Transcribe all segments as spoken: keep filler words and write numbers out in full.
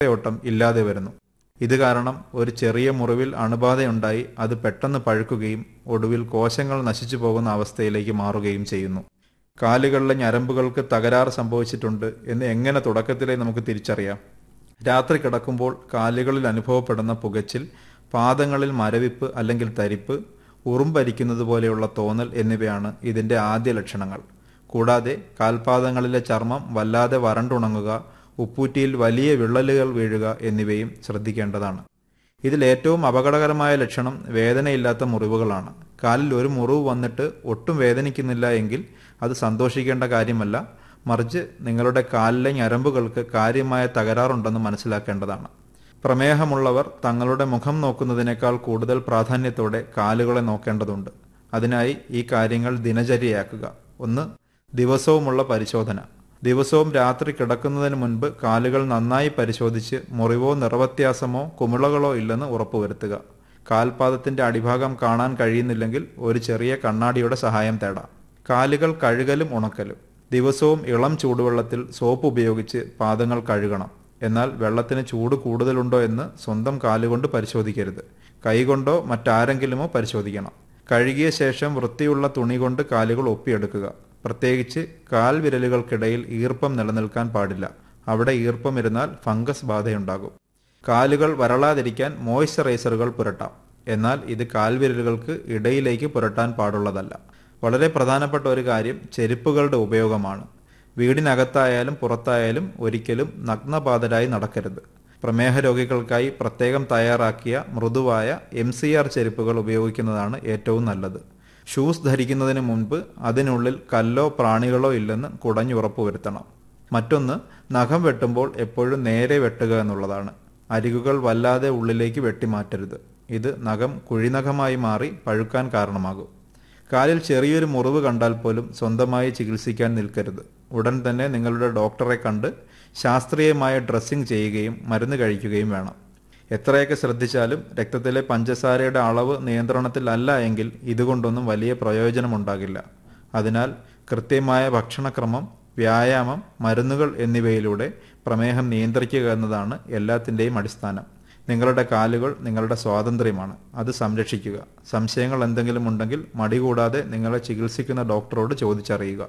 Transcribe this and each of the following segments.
രക്തയോട്ടം ഇല്ലാതെ വരുന്നു. ഇത് കാരണം ഒരു ചെറിയ മുറിവിൽ അണുബാധയുണ്ടായി അത് പെട്ടെന്ന് പഴുക്കുകയും ഒടുവിൽ കോശങ്ങൾ നശിച്ചു പോകുന്ന അവസ്ഥയിലേക്ക് മാറുകയും ചെയ്യുന്നു. കാലുകളിലെ ഞരമ്പുകൾക്ക് തകരാറ് സംഭവിച്ചിട്ടുണ്ട് എന്ന് എങ്ങനെ തുടക്കത്തിലേ നമുക്ക് തിരിച്ചറിയാം? രാത്രി കിടക്കുമ്പോൾ കാലുകളിൽ അനുഭവപ്പെടുന്ന പുകച്ചിൽ, പാദങ്ങളിൽ മരവിപ്പ് അല്ലെങ്കിൽ തരിപ്പ്, ഉറുമ്പരിക്കുന്നത് പോലെയുള്ള തോന്നൽ എന്നിവയാണ് ഇതിൻ്റെ ആദ്യ ലക്ഷണങ്ങൾ. കൂടാതെ കാൽപാദങ്ങളിലെ ചർമ്മം വല്ലാതെ വരണ്ടുണങ്ങുക, ഉപ്പൂറ്റിയിൽ വലിയ വിള്ളലുകൾ വീഴുക എന്നിവയും ശ്രദ്ധിക്കേണ്ടതാണ്. ഇതിൽ ഏറ്റവും അപകടകരമായ ലക്ഷണം വേദനയില്ലാത്ത മുറിവുകളാണ്. കാലിൽ ഒരു മുറിവ് വന്നിട്ട് ഒട്ടും വേദനിക്കുന്നില്ല എങ്കിൽ അത് സന്തോഷിക്കേണ്ട കാര്യമല്ല, മറിച്ച് നിങ്ങളുടെ കാലിലെ ഞരമ്പുകൾക്ക് കാര്യമായ തകരാറുണ്ടെന്ന് മനസ്സിലാക്കേണ്ടതാണ്. പ്രമേഹമുള്ളവർ തങ്ങളുടെ മുഖം നോക്കുന്നതിനേക്കാൾ കൂടുതൽ പ്രാധാന്യത്തോടെ കാലുകളെ നോക്കേണ്ടതുണ്ട്. അതിനായി ഈ കാര്യങ്ങൾ ദിനചര്യയാക്കുക. ഒന്ന്, ദിവസവുമുള്ള പരിശോധന. ദിവസവും രാത്രി കിടക്കുന്നതിന് മുൻപ് കാലുകൾ നന്നായി പരിശോധിച്ച് മുറിവോ നിറവ്യത്യാസമോ കുമിളകളോ ഇല്ലെന്ന് ഉറപ്പുവരുത്തുക. കാൽപാദത്തിന്റെ അടിഭാഗം കാണാൻ കഴിയുന്നില്ലെങ്കിൽ ഒരു ചെറിയ കണ്ണാടിയുടെ സഹായം തേടാം. കാലുകൾ കഴുകലും ഉണക്കലും. ദിവസവും ഇളം ചൂടുവെള്ളത്തിൽ സോപ്പ് ഉപയോഗിച്ച് പാദങ്ങൾ കഴുകണം. എന്നാൽ വെള്ളത്തിന് ചൂട് കൂടുതലുണ്ടോ എന്ന് സ്വന്തം കാലുകൊണ്ട് പരിശോധിക്കരുത്. കൈകൊണ്ടോ മറ്റാരെങ്കിലുമോ പരിശോധിക്കണം. കഴുകിയ ശേഷം വൃത്തിയുള്ള തുണി കൊണ്ട് കാലുകൾ ഒപ്പിയെടുക്കുക. പ്രത്യേകിച്ച് കാൽ വിരലുകൾക്കിടയിൽ ഈർപ്പം നിലനിൽക്കാൻ പാടില്ല. അവിടെ ഈർപ്പം ഇരുന്നാൽ ഫംഗസ് ബാധയുണ്ടാകും. കാലുകൾ വരളാതിരിക്കാൻ മോയ്സ്ചറൈസറുകൾ പുരട്ടാം. എന്നാൽ ഇത് കാൽവിരലുകൾക്ക് ഇടയിലേക്ക് പുരട്ടാൻ പാടുള്ളതല്ല. വളരെ പ്രധാനപ്പെട്ട ഒരു കാര്യം ചെരുപ്പുകളുടെ ഉപയോഗമാണ്. വീടിനകത്തായാലും പുറത്തായാലും ഒരിക്കലും നഗ്നപാതരായി നടക്കരുത്. പ്രമേഹ രോഗികൾക്കായി പ്രത്യേകം തയ്യാറാക്കിയ മൃദുവായ എം സി ആർ ചെരുപ്പുകൾ ഉപയോഗിക്കുന്നതാണ് ഏറ്റവും നല്ലത്. ഷൂസ് ധരിക്കുന്നതിന് മുൻപ് അതിനുള്ളിൽ കല്ലോ പ്രാണികളോ ഇല്ലെന്ന് കുടഞ്ഞുറപ്പുവരുത്തണം. മറ്റൊന്ന്, നഖം വെട്ടുമ്പോൾ എപ്പോഴും നേരെ വെട്ടുക എന്നുള്ളതാണ്. അരികുകൾ വല്ലാതെ ഉള്ളിലേക്ക് വെട്ടിമാറ്റരുത്. ഇത് നഖം കുഴിനഖമായി മാറി പഴുക്കാൻ കാരണമാകും. കാലിൽ ചെറിയൊരു മുറിവ് കണ്ടാൽ പോലും സ്വന്തമായി ചികിത്സിക്കാൻ നിൽക്കരുത്. ഉടൻ തന്നെ നിങ്ങളുടെ ഡോക്ടറെ കണ്ട് ശാസ്ത്രീയമായ ഡ്രസ്സിംഗ് ചെയ്യുകയും മരുന്ന് കഴിക്കുകയും വേണം. എത്രയൊക്കെ ശ്രദ്ധിച്ചാലും രക്തത്തിലെ പഞ്ചസാരയുടെ അളവ് നിയന്ത്രണത്തിലല്ല എങ്കിൽ ഇതുകൊണ്ടൊന്നും വലിയ പ്രയോജനമുണ്ടാകില്ല. അതിനാൽ കൃത്യമായ ഭക്ഷണക്രമം, വ്യായാമം, മരുന്നുകൾ എന്നിവയിലൂടെ പ്രമേഹം നിയന്ത്രിക്കുക എന്നതാണ് എല്ലാത്തിൻ്റെയും അടിസ്ഥാനം. നിങ്ങളുടെ കാലുകൾ നിങ്ങളുടെ സ്വാതന്ത്ര്യമാണ്. അത് സംരക്ഷിക്കുക. സംശയങ്ങൾ എന്തെങ്കിലും ഉണ്ടെങ്കിൽ മടി കൂടാതെ നിങ്ങളെ ചികിത്സിക്കുന്ന ഡോക്ടറോട് ചോദിച്ചറിയുക.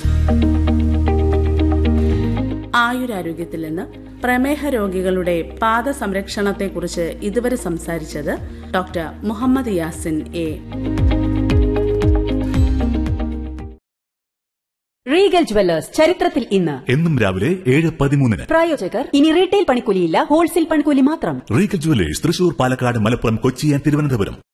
ആയുരാരോഗ്യത്തിൽ നിന്ന് പ്രമേഹ രോഗികളുടെ പാദ സംരക്ഷണത്തെക്കുറിച്ച് ഇതുവരെ സംസാരിച്ചത് doctor Muhammad Yasin A. Regal jewellers ചരിത്രത്തിൽ ഇന്ന് എന്നും രാവിലെ ഏഴ് പതിമൂന്നിന്. പ്രായോജകർ ഇനി റീറ്റെയിൽ പണിക്കൂലിയില്ല, ഹോൾസെയിൽ പണിക്കൂലി മാത്രം. Regal jewellers Thrissur, Palakkad, Malappuram, Kochi and Thiruvananthapuram.